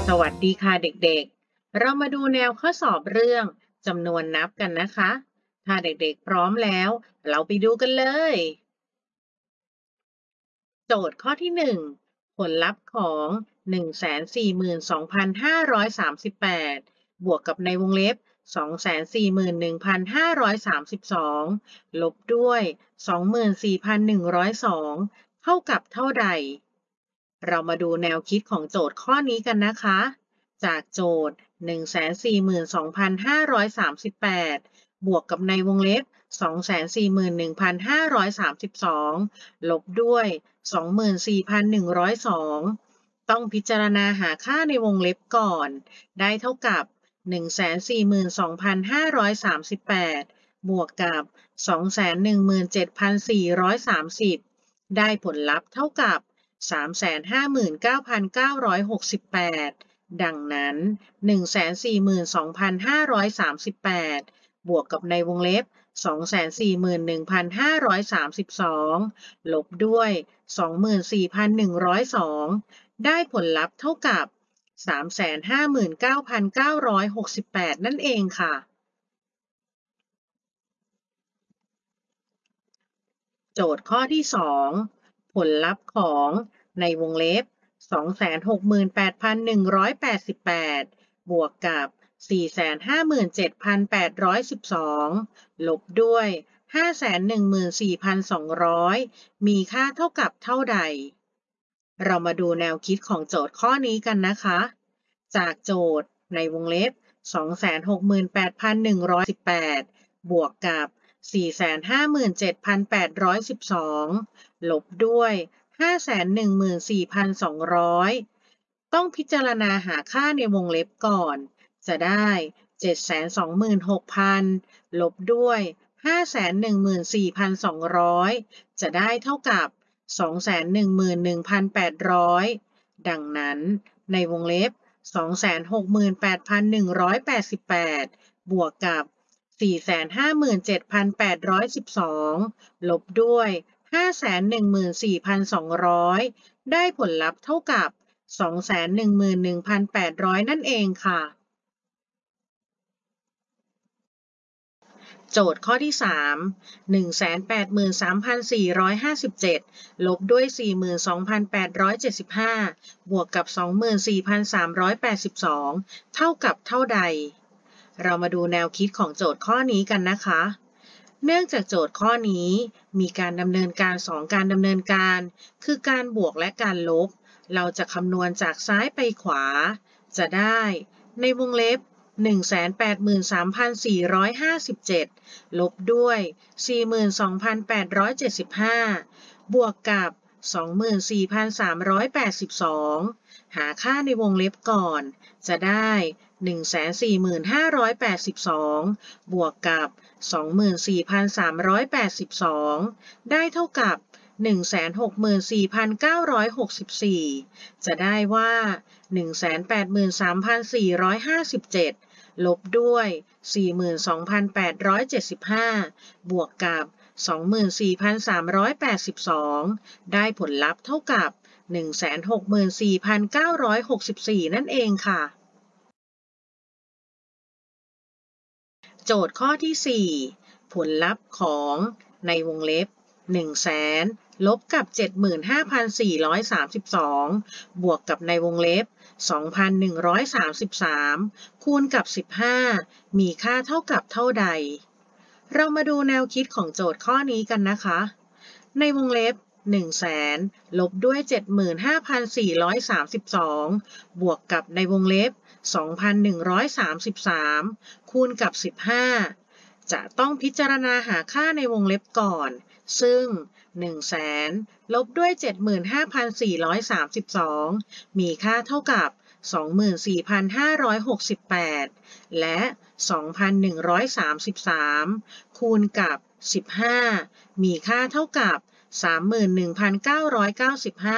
สวัสดีค่ะเด็กๆ เรามาดูแนวข้อสอบเรื่องจำนวนนับกันนะคะ ถ้าเด็กๆพร้อมแล้วเราไปดูกันเลย โจทย์ข้อที่1ผลลัพธ์ของ142,538บวกกับในวงเล็บ241,532ลบด้วย24,102เท่ากับเท่าใด เรามาดูแนวคิดของโจทย์ข้อนี้กันนะคะ จากโจทย์142,538บวกกับในวงเล็บ241,532ลบด้วย24,102ต้องพิจารณาหาค่าในวงเล็บก่อน ได้เท่ากับ142,538บวกกับ217,430ได้ผลลัพธ์เท่ากับ359,968ดังนั้น142,538บวกกับในวงเล็บ241,532ลบด้วย24,102ได้ผลลัพธ์เท่ากับ359,968นั่นเองค่ะ โจทย์ข้อที่2ผลลัพธ์ของในวงเล็บ268,188บวกกับ457,812ลบด้วย514,200มีค่าเท่ากับเท่าใด เรามาดูแนวคิดของโจทย์ข้อนี้กันนะคะ จากโจทย์ในวงเล็บ268,118บวกกับ457,812ลบด้วย514,200ต้องพิจารณาหาค่าในวงเล็บก่อน จะได้726,000ลบด้วย514,200จะได้เท่ากับ211,800ดังนั้นในวงเล็บ268,188บวกกับ457,812ลบด้วย514,200ได้ผลลัพธ์เท่ากับ211,800นั่นเองค่ะ โจทย์ข้อที่3 183,457ลบด้วย42,875บวกกับ24,382เท่ากับเท่าใด เรามาดูแนวคิดของโจทย์ข้อนี้กันนะคะ เนื่องจากโจทย์ข้อนี้มีการดำเนินการ2การดำเนินการ คือการบวกและการลบ เราจะคำนวณจากซ้ายไปขวา จะได้ในวงเล็บ183,457ลบด้วย42,875บวกกับ24,382หาค่าในวงเล็บก่อน จะได้145,822บวกกับ24,382ได้เท่ากับ164,964จะได้ว่า183,457ลบด้วย42,875บวกกับ24,382ได้ผลลัพธ์เท่ากับ164,964นั่นเองค่ะ โจทย์ข้อที่ 4 ผลลัพธ์ของในวงเล็บ100,000ลบกับ75,432บวกกับในวงเล็บ2,133คูณกับ15มีค่าเท่ากับเท่าใด เรามาดูแนวคิดของโจทย์ข้อนี้กันนะคะ ในวงเล็บ100,000ลบด้วย75,432บวกกับในวงเล็บ2,133คูณกับ15จะต้องพิจารณาหาค่าในวงเล็บก่อน ซึ่ง100,000ลบด้วย75,432มีค่าเท่ากับ24,568และ2,133คูณกับ15มีค่าเท่ากับ31,995